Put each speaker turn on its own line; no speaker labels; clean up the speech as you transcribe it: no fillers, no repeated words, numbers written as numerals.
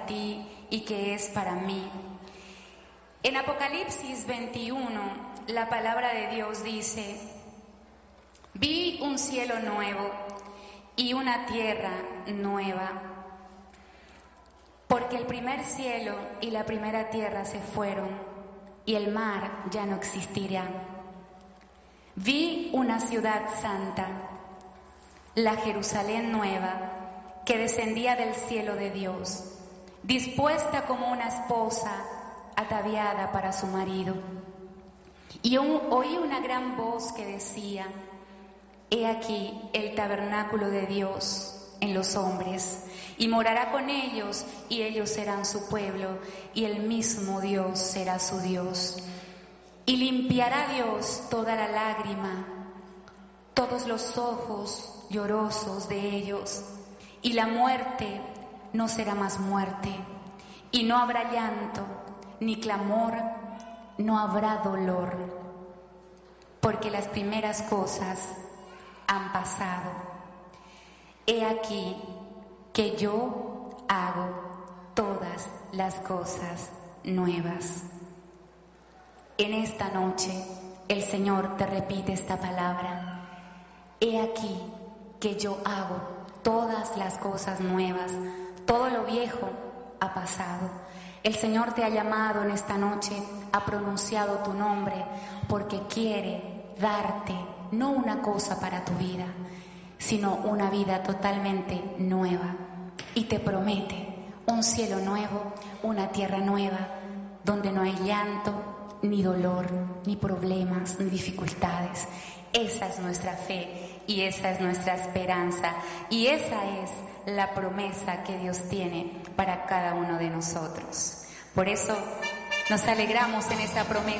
ti y que es para mí. En Apocalipsis 21, la palabra de Dios dice: vi un cielo nuevo y una tierra nueva, porque el primer cielo y la primera tierra se fueron y el mar ya no existirá. Vi una ciudad santa, la Jerusalén nueva, que descendía del cielo de Dios, dispuesta como una esposa ataviada para su marido. Y oí una gran voz que decía: he aquí el tabernáculo de Dios en los hombres, y morará con ellos, y ellos serán su pueblo, y el mismo Dios será su Dios. Y limpiará Dios toda la lágrima, todos los ojos llorosos de ellos, y la muerte no será más muerte, y no habrá llanto, ni clamor, no habrá dolor, porque las primeras cosas han pasado. He aquí que yo hago todas las cosas nuevas. En esta noche el Señor te repite esta palabra: he aquí que yo hago todas las cosas nuevas. Todo lo viejo ha pasado. El Señor te ha llamado en esta noche, ha pronunciado tu nombre, porque quiere darte no una cosa para tu vida, sino una vida totalmente nueva. Y te promete un cielo nuevo, una tierra nueva, donde no hay llanto, ni dolor, ni problemas, ni dificultades. Esa es nuestra fe y esa es nuestra esperanza y esa es la promesa que Dios tiene para cada uno de nosotros. Por eso nos alegramos en esa promesa.